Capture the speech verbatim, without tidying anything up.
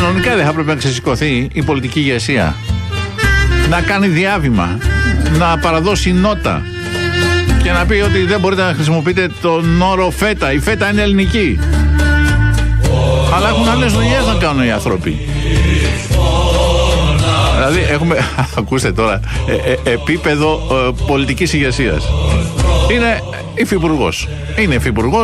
Κανονικά δεν θα πρέπει να ξεσηκωθεί η πολιτική ηγεσία, να κάνει διάβημα, να παραδώσει νότα και να πει ότι δεν μπορείτε να χρησιμοποιείτε τον όρο φέτα. Η φέτα είναι ελληνική. Αλλά έχουν άλλες δουλειές να κάνουν οι άνθρωποι. Δηλαδή έχουμε, ακούστε τώρα, ε, ε, επίπεδο ε, πολιτικής ηγεσίας. Είναι υφυπουργός. Είναι υφυπουργός.